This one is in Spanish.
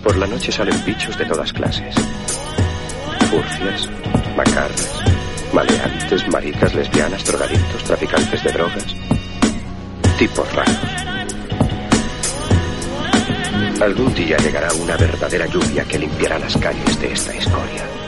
Por la noche salen bichos de todas clases. Furcias, macarras, maleantes, maricas, lesbianas, drogadictos, traficantes de drogas. Tipos raros. Algún día llegará una verdadera lluvia que limpiará las calles de esta escoria.